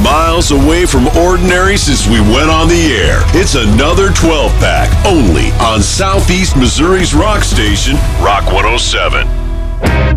miles away from ordinary since we went on the air. It's another 12-pack, only on Southeast Missouri's rock station, Rock 107.